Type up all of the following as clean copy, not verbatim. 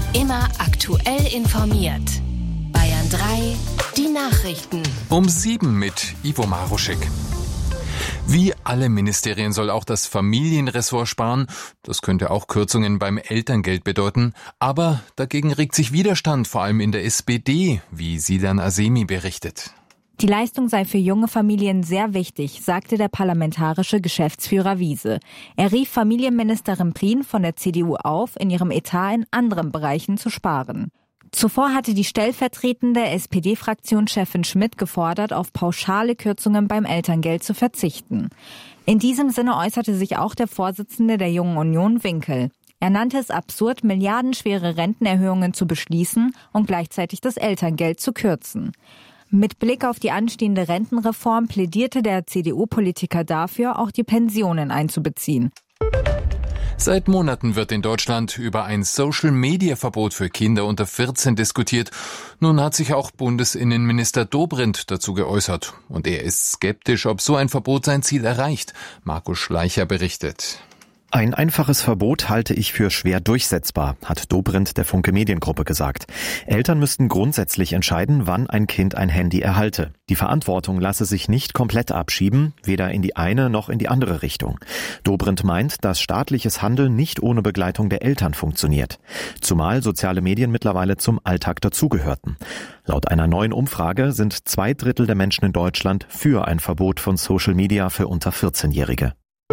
Immer aktuell informiert. Bayern 3, die Nachrichten. Um 7 mit Ivo Maruschek. Wie alle Ministerien soll auch das Familienressort sparen. Das könnte auch Kürzungen beim Elterngeld bedeuten. Aber dagegen regt sich Widerstand, vor allem in der SPD, wie Sidan Azemi berichtet. Die Leistung sei für junge Familien sehr wichtig, sagte der parlamentarische Geschäftsführer Wiese. Er rief Familienministerin Prien von der CDU auf, in ihrem Etat in anderen Bereichen zu sparen. Zuvor hatte die stellvertretende SPD-Fraktionschefin Schmidt gefordert, auf pauschale Kürzungen beim Elterngeld zu verzichten. In diesem Sinne äußerte sich auch der Vorsitzende der Jungen Union, Winkel. Er nannte es absurd, milliardenschwere Rentenerhöhungen zu beschließen und gleichzeitig das Elterngeld zu kürzen. Mit Blick auf die anstehende Rentenreform plädierte der CDU-Politiker dafür, auch die Pensionen einzubeziehen. Seit Monaten wird in Deutschland über ein Social-Media-Verbot für Kinder unter 14 diskutiert. Nun hat sich auch Bundesinnenminister Dobrindt dazu geäußert. Und er ist skeptisch, ob so ein Verbot sein Ziel erreicht. Markus Schleicher berichtet. Ein einfaches Verbot halte ich für schwer durchsetzbar, hat Dobrindt der Funke Mediengruppe gesagt. Eltern müssten grundsätzlich entscheiden, wann ein Kind ein Handy erhalte. Die Verantwortung lasse sich nicht komplett abschieben, weder in die eine noch in die andere Richtung. Dobrindt meint, dass staatliches Handeln nicht ohne Begleitung der Eltern funktioniert. Zumal soziale Medien mittlerweile zum Alltag dazugehörten. Laut einer neuen Umfrage sind 2/3 der Menschen in Deutschland für ein Verbot von Social Media für unter 14-Jährige.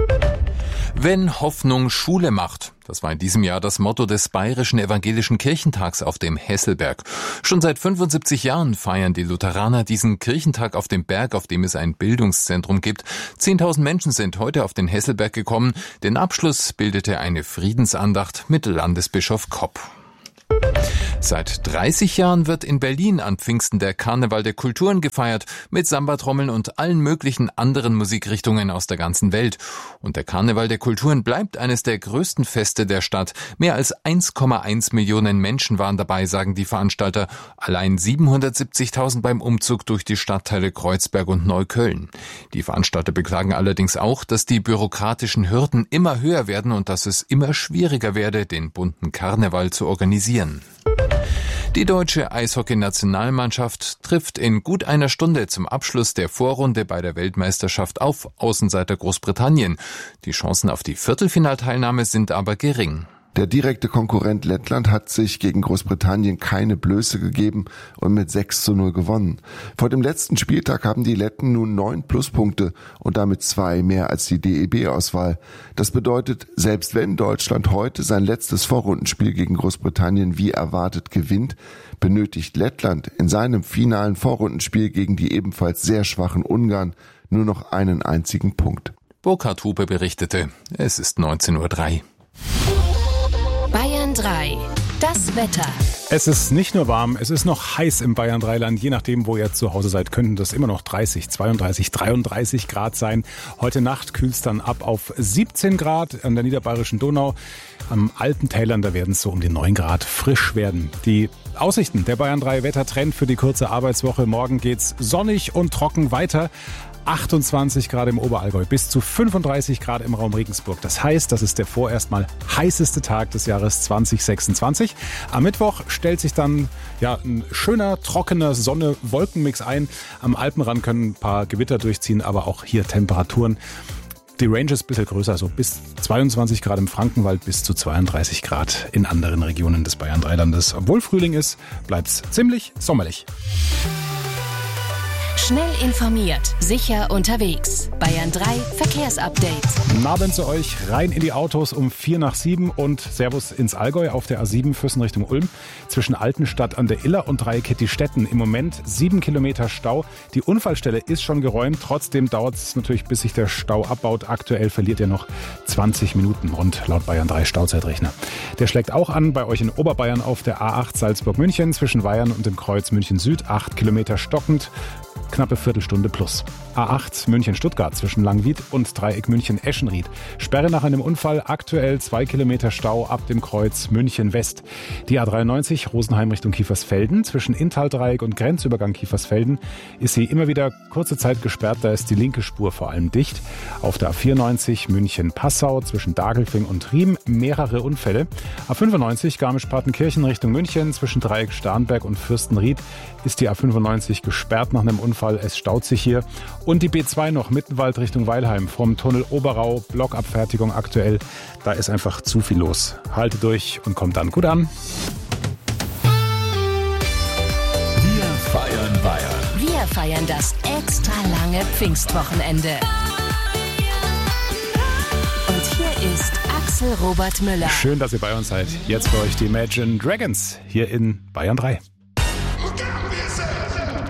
Wenn Hoffnung Schule macht. Das war in diesem Jahr das Motto des Bayerischen Evangelischen Kirchentags auf dem Hesselberg. Schon seit 75 Jahren feiern die Lutheraner diesen Kirchentag auf dem Berg, auf dem es ein Bildungszentrum gibt. 10.000 Menschen sind heute auf den Hesselberg gekommen. Den Abschluss bildete eine Friedensandacht mit Landesbischof Kopp. Seit 30 Jahren wird in Berlin an Pfingsten der Karneval der Kulturen gefeiert, mit Samba-Trommeln und allen möglichen anderen Musikrichtungen aus der ganzen Welt. Und der Karneval der Kulturen bleibt eines der größten Feste der Stadt. Mehr als 1,1 Millionen Menschen waren dabei, sagen die Veranstalter. Allein 770.000 beim Umzug durch die Stadtteile Kreuzberg und Neukölln. Die Veranstalter beklagen allerdings auch, dass die bürokratischen Hürden immer höher werden und dass es immer schwieriger werde, den bunten Karneval zu organisieren. Die deutsche Eishockey-Nationalmannschaft trifft in gut einer Stunde zum Abschluss der Vorrunde bei der Weltmeisterschaft auf Außenseiter Großbritannien. Die Chancen auf die Viertelfinalteilnahme sind aber gering. Der direkte Konkurrent Lettland hat sich gegen Großbritannien keine Blöße gegeben und mit 6:0 gewonnen. Vor dem letzten Spieltag haben die Letten nun 9 Pluspunkte und damit 2 mehr als die DEB-Auswahl. Das bedeutet, selbst wenn Deutschland heute sein letztes Vorrundenspiel gegen Großbritannien wie erwartet gewinnt, benötigt Lettland in seinem finalen Vorrundenspiel gegen die ebenfalls sehr schwachen Ungarn nur noch einen einzigen Punkt. Burkhard Hupe berichtete, es ist 19:03 Uhr. Bayern 3, das Wetter. Es ist nicht nur warm, es ist noch heiß im Bayern 3-Land. Je nachdem, wo ihr zu Hause seid, könnten das immer noch 30, 32, 33 Grad sein. Heute Nacht kühlt es dann ab auf 17 Grad an der niederbayerischen Donau. Am alten Tälern, da werden es so um die 9 Grad frisch werden. Die Aussichten der Bayern 3 Wettertrend für die kurze Arbeitswoche. Morgen geht's sonnig und trocken weiter. 28 Grad im Oberallgäu, bis zu 35 Grad im Raum Regensburg. Das heißt, das ist der vorerst mal heißeste Tag des Jahres 2026. Am Mittwoch stellt sich dann ein schöner, trockener Sonne-Wolkenmix ein. Am Alpenrand können ein paar Gewitter durchziehen, aber auch hier Temperaturen. Die Range ist ein bisschen größer, so bis 22 Grad im Frankenwald, bis zu 32 Grad in anderen Regionen des Bayern 3-Landes. Obwohl Frühling ist, bleibt es ziemlich sommerlich. Schnell informiert, sicher unterwegs. Bayern 3 Verkehrsupdate. Guten Abend zu euch, rein in die Autos um 6:45 und Servus ins Allgäu auf der A7 Füssen Richtung Ulm. Zwischen Altenstadt an der Iller und Dreieck-Kettistetten im Moment 7 Kilometer Stau. Die Unfallstelle ist schon geräumt, trotzdem dauert es natürlich, bis sich der Stau abbaut. Aktuell verliert ihr noch 20 Minuten rund laut Bayern 3 Stauzeitrechner. Der schlägt auch an bei euch in Oberbayern auf der A8 Salzburg-München zwischen Weihern und dem Kreuz München Süd. 8 Kilometer stockend. knappe Viertelstunde plus. A8 München-Stuttgart zwischen Langwied und Dreieck München-Eschenried. Sperre nach einem Unfall, aktuell 2 Kilometer Stau ab dem Kreuz München-West. Die A93 Rosenheim Richtung Kiefersfelden zwischen Inntal-Dreieck und Grenzübergang Kiefersfelden ist sie immer wieder kurze Zeit gesperrt, da ist die linke Spur vor allem dicht. Auf der A94 München-Passau zwischen Dagelfing und Riem mehrere Unfälle. A95 Garmisch-Partenkirchen Richtung München zwischen Dreieck Starnberg und Fürstenried ist die A95 gesperrt nach einem Unfall. Es staut sich hier. Und die B2 noch Mittenwald Richtung Weilheim vom Tunnel Oberau, Blockabfertigung aktuell. Da ist einfach zu viel los. Halte durch und kommt dann gut an. Wir feiern Bayern. Wir feiern das extra lange Pfingstwochenende. Und hier ist Axel Robert Müller. Schön, dass ihr bei uns seid. Jetzt für euch die Imagine Dragons hier in Bayern 3.